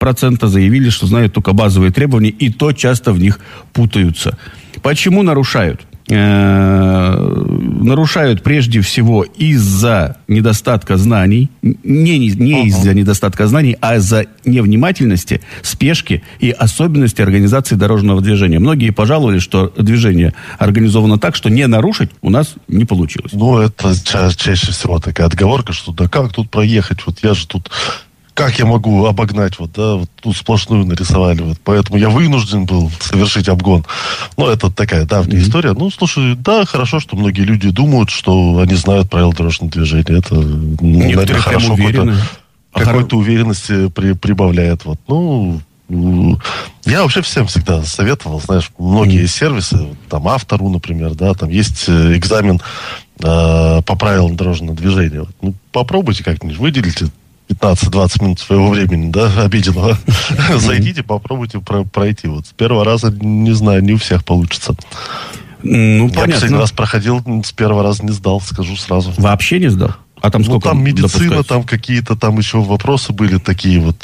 3% заявили, что знают только базовые требования, и то часто в них путаются. Почему нарушают? Нарушают прежде всего из-за недостатка знаний, не из-за недостатка знаний, а из-за невнимательности, спешки и особенностей организации дорожного движения. Многие пожаловались, что движение организовано так, что не нарушить у нас не получилось. Ну, это чаще всего такая отговорка, что да как тут проехать, вот я же тут... Как я могу обогнать, вот тут сплошную нарисовали, вот, поэтому я вынужден был совершить обгон. Ну, это такая давняя история. Ну, слушай, да, хорошо, что многие люди думают, что они знают правила дорожного движения. Это, наверное, хорошо, какой-то уверенности прибавляет. Вот. Ну, я вообще всем всегда советовал, знаешь, многие сервисы, там, Автору, например, да, там есть экзамен по правилам дорожного движения. Вот. Ну, попробуйте как-нибудь, выделите 15-20 минут своего времени, да, обеденного. Зайдите, попробуйте пройти. Вот с первого раза, не знаю, не у всех получится. Ну, я понятно. последний раз проходил, с первого раза не сдал, скажу сразу. Вообще не сдал? А там сколько? Ну, там медицина, допускается? там какие-то там еще вопросы были такие вот...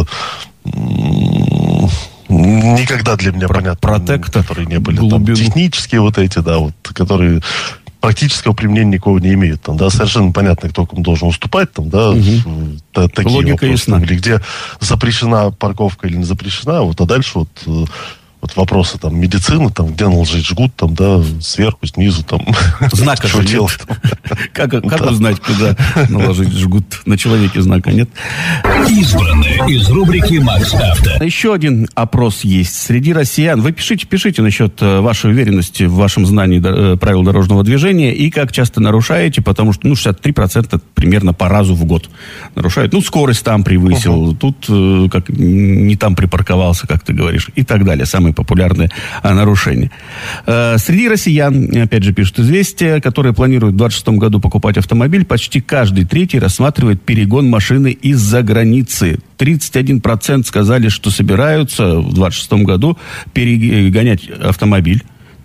никогда для меня понятно. Протектор, которые не были. Там, технические вот эти, да, вот, которые... практического применения никакого не имеют. Там, да, совершенно понятно, кто кому должен уступать. Там, да, такие логика вопросы, ясна. или где запрещена парковка или не запрещена. Вот, а дальше вот вопросы там, медицины, там, где наложить жгут, там, да, сверху, снизу. Там, знака что же делать? Как узнать, куда наложить жгут? На человеке знака нет. Избранное из рубрики «Макс Авто». Еще один опрос есть среди россиян. Вы пишите насчет вашей уверенности в вашем знании правил дорожного движения и как часто нарушаете, потому что 63% примерно по разу в год нарушают. Ну, скорость там превысил, тут как не там припарковался, как ты говоришь, и так далее. Самые популярные нарушения. Среди россиян, опять же, пишут «Известия», которые планируют в 2026 году покупать автомобиль, почти каждый третий рассматривает перегон машины из-за границы. 31% сказали, что собираются в 2026 году перегонять автомобиль.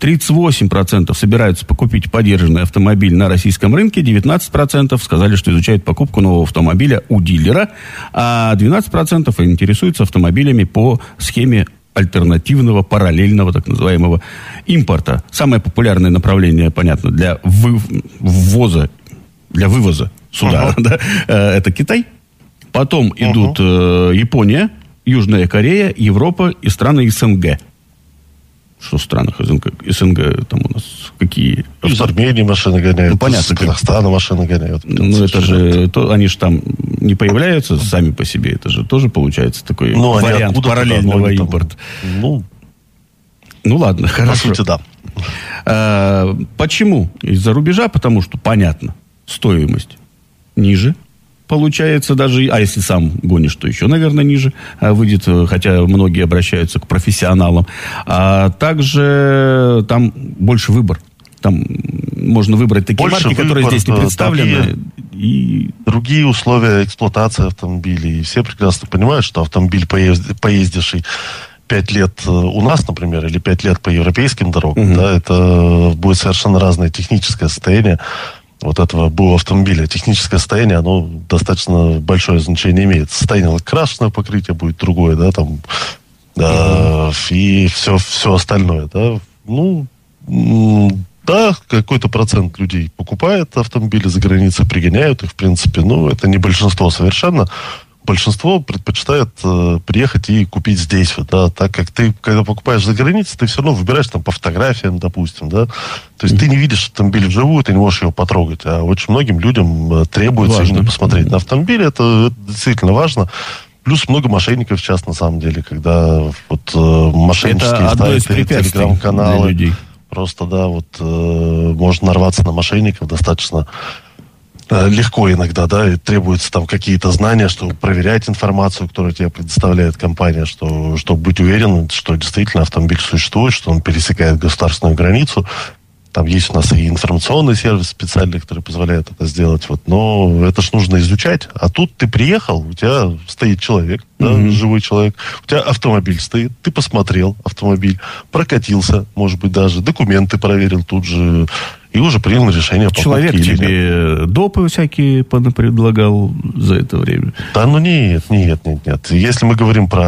38% собираются покупить подержанный автомобиль на российском рынке, 19% сказали, что изучают покупку нового автомобиля у дилера, а 12% интересуются автомобилями по схеме альтернативного, параллельного, так называемого импорта. Самое популярное направление, понятно, для вывоза сюда, да, это Китай. Потом идут Япония, Южная Корея, Европа и страны СНГ. Что в странах СНГ там у нас какие? Из Армении машины гоняют, понятно, из Казахстана машины гоняют. Ну, это же... они же там не появляются сами по себе. Это же тоже получается такой вариант параллельного импорта. Ну, ладно, хорошо. По сути, да. Почему? Из-за рубежа, потому что, понятно, стоимость ниже. Получается даже, а если сам гонишь, то еще, наверное, ниже выйдет, хотя многие обращаются к профессионалам. А также там больше выбор. Там можно выбрать такие марки, которые здесь не представлены. Другие условия эксплуатации автомобилей. И все прекрасно понимают, что автомобиль, поездивший 5 лет у нас, например, или 5 лет по европейским дорогам, да, это будет совершенно разное техническое состояние вот этого БУ автомобиля. Техническое состояние, оно достаточно большое значение имеет. Состояние крашеного покрытия будет другое, да, там, и все остальное, да. Ну, да, какой-то процент людей покупает автомобили за границей, пригоняют их, в принципе, ну, это не большинство совершенно. Большинство предпочитает приехать и купить здесь, вот, да, так как ты, когда покупаешь за границей, ты все равно выбираешь там по фотографиям, допустим, да, то есть ты не видишь автомобиль вживую, ты не можешь его потрогать, а очень многим людям требуется именно посмотреть на автомобиль, это действительно важно. Плюс много мошенников сейчас, на самом деле, когда вот мошеннические сайты, телеграм-каналы, просто, да, вот можно нарваться на мошенников достаточно легко иногда, да, и требуются там какие-то знания, чтобы проверять информацию, которую тебе предоставляет компания, чтобы быть уверенным, что действительно автомобиль существует, что он пересекает государственную границу. Там есть у нас и информационный сервис специальный, который позволяет это сделать. Вот. Но это ж нужно изучать. А тут ты приехал, у тебя стоит человек, да, живой человек, у тебя автомобиль стоит, ты посмотрел автомобиль, прокатился, может быть, даже документы проверил тут же, и уже принял решение о покупке. Человек тебе допы всякие предлагал за это время? Да, ну нет. Если мы говорим про